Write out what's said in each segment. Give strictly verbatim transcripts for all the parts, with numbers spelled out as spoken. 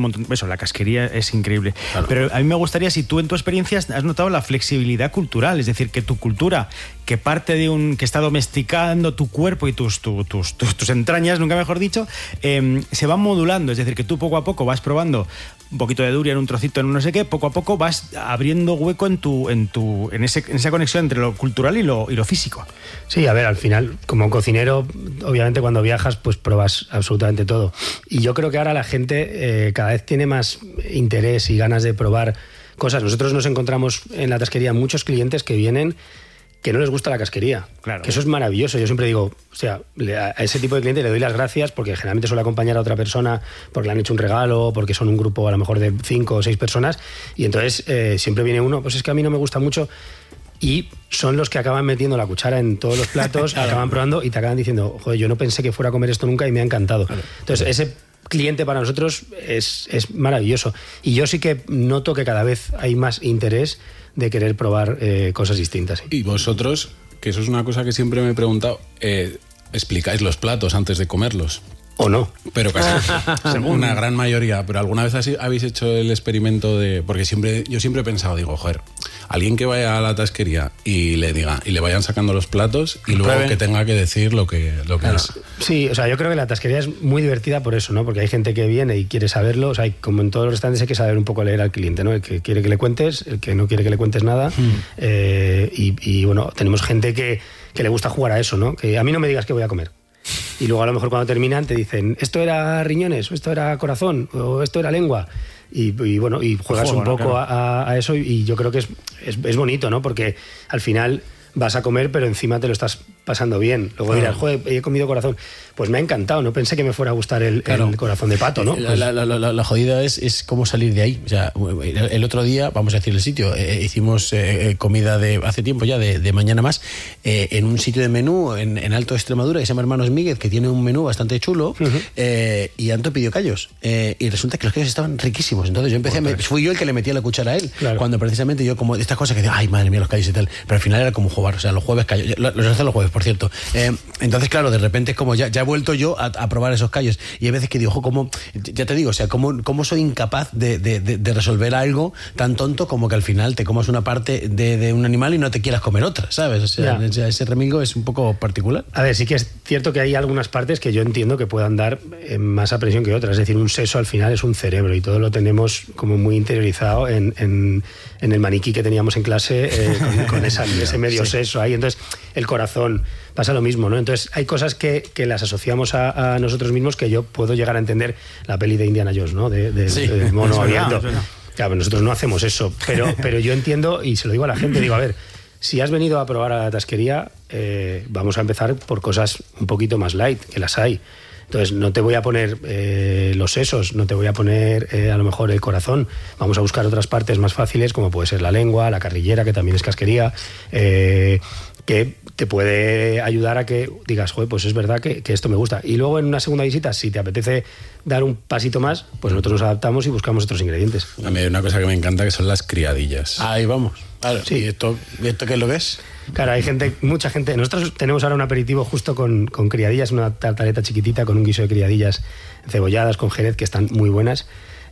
un montón. Eso, la casquería es increíble. Claro. Pero a mí me gustaría, si tú en tu experiencia has notado la flexibilidad cultural, es decir, que tu cultura, que parte de un. que está domesticando tu cuerpo y tus, tu, tus, tus, tus entrañas, nunca mejor dicho, eh, se van modulando. Es decir, que tú poco a poco vas probando un poquito de durian, un trocito en un no sé qué, poco a poco vas abriendo hueco en tu, en tu, en ese, en esa conexión entre lo cultural y lo, y lo físico. Sí, a ver, al final, como cocinero, obviamente cuando viajas, pues pruebas absolutamente todo. Y yo creo que ahora la gente eh, cada vez tiene más interés y ganas de probar cosas. Nosotros nos encontramos en la tasquería muchos clientes que vienen que no les gusta la casquería. Claro. Que eso es maravilloso. Yo siempre digo, o sea, a ese tipo de cliente le doy las gracias porque generalmente suele acompañar a otra persona porque le han hecho un regalo, porque son un grupo a lo mejor de cinco o seis personas y entonces eh, siempre viene uno, pues es que a mí no me gusta mucho y son los que acaban metiendo la cuchara en todos los platos, claro. Acaban probando y te acaban diciendo, joder, yo no pensé que fuera a comer esto nunca y me ha encantado. Claro. Entonces ese cliente para nosotros es, es maravilloso y yo sí que noto que cada vez hay más interés de querer probar eh, cosas distintas. ¿Sí? Y vosotros, que eso es una cosa que siempre me he preguntado, eh, ¿explicáis los platos antes de comerlos? ¿O no? Pero casi una gran mayoría. Pero alguna vez así habéis hecho el experimento de... Porque siempre yo siempre he pensado, digo, joder, alguien que vaya a la tasquería y le diga y le vayan sacando los platos y luego Prueben. que tenga que decir lo que, lo que claro. es. Sí, o sea, yo creo que la tasquería es muy divertida por eso, ¿no? Porque hay gente que viene y quiere saberlo. O sea, hay, como en todos los restaurantes hay que saber un poco leer al cliente, ¿no? El que quiere que le cuentes, el que no quiere que le cuentes nada. Mm. Eh, y, y bueno, tenemos gente que, que le gusta jugar a eso, ¿no? Que a mí no me digas qué voy a comer. Y luego a lo mejor cuando terminan te dicen esto era riñones, o esto era corazón, o esto era lengua. Y, y bueno, y juegas Juego, un poco ¿no? claro. a, a eso y yo creo que es, es, es bonito, ¿no? Porque al final vas a comer pero encima te lo estás pasando bien. Luego dirás, joder, he comido corazón. Pues me ha encantado, no pensé que me fuera a gustar el, claro. el corazón de pato, ¿no? La, pues... la, la, la, la jodida es, es cómo salir de ahí. O sea, el otro día, vamos a decir el sitio, eh, hicimos eh, comida de hace tiempo ya, de, de mañana más, eh, en un sitio de menú en, en Alto de Extremadura que se llama Hermanos Míguez, que tiene un menú bastante chulo, uh-huh. eh, y Anto pidió callos. Eh, y resulta que los callos estaban riquísimos. Entonces yo empecé, me, fui yo el que le metía la cuchara a él, claro. cuando precisamente yo como estas cosas que digo, ay, madre mía, los callos y tal, pero al final era como jugar, o sea, los jueves callos, los hacen los jueves, por cierto. Eh, entonces, claro, de repente es como ya, ya he vuelto yo a, a probar esos callos y hay veces que digo, ojo, como, ya te digo, o sea, cómo, cómo soy incapaz de, de, de, de resolver algo tan tonto como que al final te comas una parte de, de un animal y no te quieras comer otra, ¿sabes? O sea, yeah. ese remilgo es un poco particular. A ver, sí que es cierto que hay algunas partes que yo entiendo que puedan dar eh, más a presión que otras, es decir, un seso al final es un cerebro y todo lo tenemos como muy interiorizado en, en, en el maniquí que teníamos en clase eh, con, con esa, ese medio sí. seso ahí, entonces el corazón pasa lo mismo, ¿no? Entonces hay cosas que, que las asociamos a, a nosotros mismos que yo puedo llegar a entender la peli de Indiana Jones, ¿no? De, de, sí. de mono abierto. Claro, nosotros no hacemos eso, pero, pero yo entiendo y se lo digo a la gente, digo, a ver, si has venido a probar a la tasquería, eh, vamos a empezar por cosas un poquito más light, que las hay. Entonces no te voy a poner eh, los sesos, no te voy a poner eh, a lo mejor el corazón, vamos a buscar otras partes más fáciles como puede ser la lengua, la carrillera, que también es casquería, eh, que te puede ayudar a que digas, joder, pues es verdad que, que esto me gusta. Y luego en una segunda visita, si te apetece dar un pasito más, pues nosotros nos adaptamos y buscamos otros ingredientes. A mí hay una cosa que me encanta que son las criadillas. Ahí vamos. Claro. Sí. ¿Y esto, ¿y esto qué es lo que es? Claro, hay gente, mucha gente. Nosotros tenemos ahora un aperitivo justo con, con criadillas, una tartaleta chiquitita con un guiso de criadillas cebolladas con jerez que están muy buenas.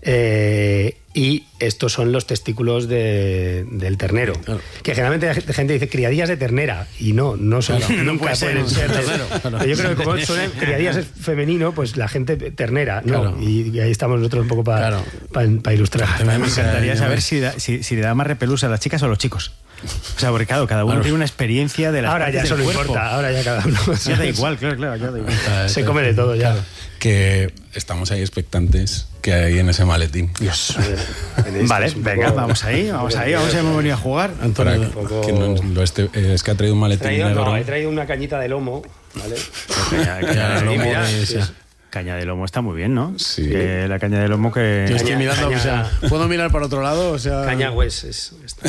Eh, y estos son los testículos de, del ternero, claro. Que generalmente la gente dice criadillas de ternera y no, no son, claro, no nunca puede pueden ser, ser ternero. Claro. Yo creo que como suelen criadillas es femenino, pues la gente ternera, ¿no? Claro. Y, y ahí estamos nosotros un poco para claro. pa, pa ilustrar. A mí me encantaría saber si, da, si, si le da más repelús a las chicas o a los chicos. O sea, porque claro, cada uno bueno, tiene una experiencia de la ahora ya eso no importa, ahora ya cada uno. Ya da igual, claro, claro, ya da igual. Se come de todo ya. Claro. Que estamos ahí expectantes que hay en ese maletín. Dios. Vale, venga, poco... vamos ahí, vamos ahí, vamos a hemos venido a jugar. Antonio, que, poco... que no, lo este, es que ha traído un maletín traído, negro. No, he traído una cañita de lomo, ¿vale? Caña, caña de lomo, de esa. Caña de lomo está muy bien, ¿no? Sí. Que la caña de lomo que... Yo estoy mirando, caña... o sea, ¿puedo mirar para otro lado? O sea... Caña hues es esta.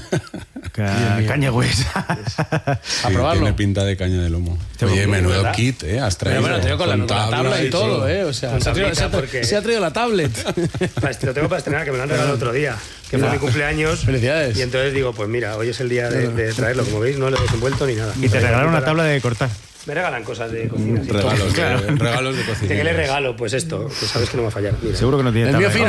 Ca... Caña hues. A probarlo. Tiene pinta de caña de lomo. Oye, menudo ¿verdad? Kit, ¿eh? Has traído. Pero bueno, tengo con, con la, tabla, la tabla y todo, todo, ¿eh? O sea, se ha, traído, se, ha, porque... se ha traído la tablet. Lo tengo para estrenar, que me lo han regalado el otro día. Que fue mi cumpleaños. Felicidades. Y entonces digo, pues mira, hoy es el día de, de traerlo. Como veis, no lo he desenvuelto ni nada. Y te regalaron una tabla de cortar. Me regalan cosas de cocina. Regalos, claro. de, regalos de cocina. ¿De qué le regalo? Pues esto, que sabes que no va a fallar. Mira. Seguro que no tiene el tabla. Mío fino.